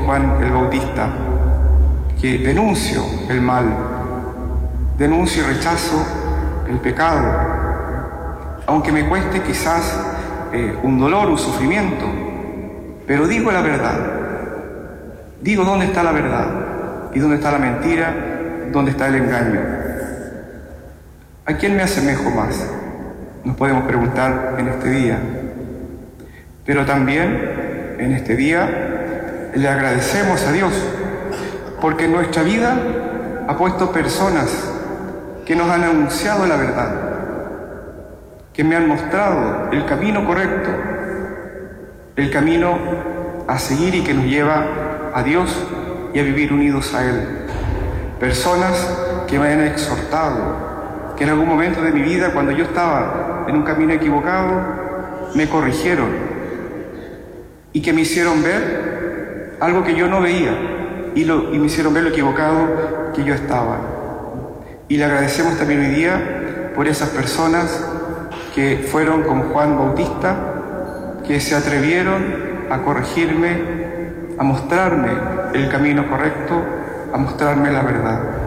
Juan el Bautista, que denuncio el mal, denuncio y rechazo el pecado, aunque me cueste quizás un dolor, un sufrimiento, pero digo la verdad, digo dónde está la verdad y dónde está la mentira, dónde está el engaño. ¿A quién me asemejo más? Nos podemos preguntar en este día. Pero también en este día le agradecemos a Dios, porque en nuestra vida ha puesto personas que nos han anunciado la verdad, que me han mostrado el camino correcto, el camino a seguir y que nos lleva a Dios y a vivir unidos a Él. Personas que me han exhortado, que en algún momento de mi vida, cuando yo estaba en un camino equivocado, me corrigieron y que me hicieron ver algo que yo no veía y me hicieron ver lo equivocado que yo estaba. Y le agradecemos también hoy día por esas personas que fueron como Juan Bautista, que se atrevieron a corregirme, a mostrarme el camino correcto, a mostrarme la verdad.